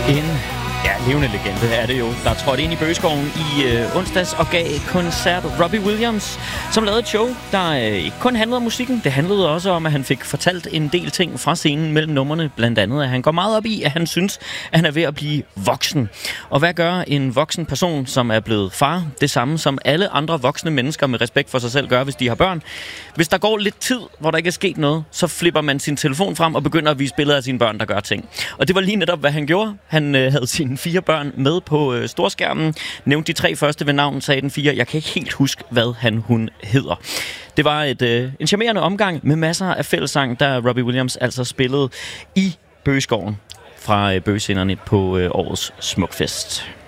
Levende legende er det jo, der trådte ind i Bøgeskoven i onsdags og gav koncert. Robbie Williams, som lavede et show, der ikke kun handlede om musikken. Det handlede også om, at han fik fortalt en del ting fra scenen mellem numrene. Blandt andet, at han går meget op i, at han synes, at han er ved at blive voksen. Og hvad gør en voksen person, som er blevet far? Det samme som alle andre voksne mennesker med respekt for sig selv gør, hvis de har børn. Hvis der går lidt tid, hvor der ikke er sket noget, så flipper man sin telefon frem og begynder at vise billeder af sine børn, der gør ting. Og det var lige netop, hvad han gjorde. Han havde sine 4 børn med på storskærmen. Nævnte de 3 første ved navn, sagde den 4. Jeg kan ikke helt huske, hvad hun hedder. Det var en charmerende omgang med masser af fællessang, der Robbie Williams altså spillede i Bøgeskoven fra Bøgesinderne på årets Smukfest.